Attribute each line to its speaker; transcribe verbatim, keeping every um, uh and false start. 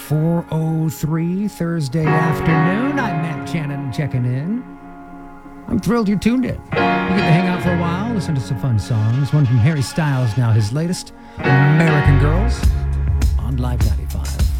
Speaker 1: four oh three Thursday afternoon. I'm Matt Shannon checking in. I'm thrilled you're tuned in. You get to hang out for a while, listen to some fun songs. One from Harry Styles, now his latest, American Girls, on Live ninety-five.